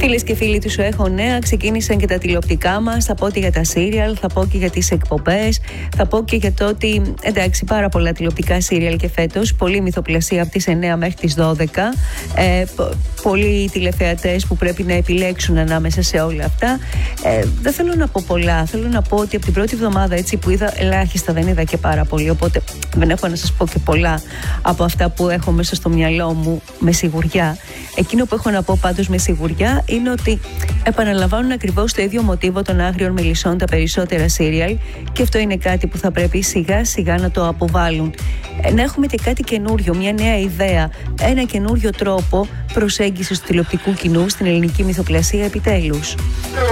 Φίλες και φίλοι του Σου Έχω Νέα, ξεκίνησαν και τα τηλεοπτικά μας. Θα πω και για τα σύριαλ, θα πω και για τις εκπομπές, θα πω και για το ότι εντάξει, πάρα πολλά τηλεοπτικά σύριαλ και φέτος. Πολλή μυθοπλασία από τις 9 μέχρι τις 12. Πολλοί τηλεθεατές που πρέπει να επιλέξουν ανάμεσα σε όλα αυτά. Δεν θέλω να πω πολλά. Θέλω να πω ότι από την πρώτη εβδομάδα έτσι που είδα, ελάχιστα, δεν είδα και πάρα πολύ. Οπότε δεν έχω να σας πω και πολλά από αυτά που έχω μέσα στο μυαλό μου με σιγουριά. Εκείνο που έχω να πω πάντως με σιγουριά είναι ότι επαναλαμβάνουν ακριβώς το ίδιο μοτίβο των άγριων μελισσών τα περισσότερα σύριαλ, και αυτό είναι κάτι που θα πρέπει σιγά σιγά να το αποβάλουν. Να έχουμε και κάτι καινούριο, μια νέα ιδέα, ένα καινούριο τρόπο προσέγγισης του τηλεοπτικού κοινού στην ελληνική μυθοπλασία επιτέλους.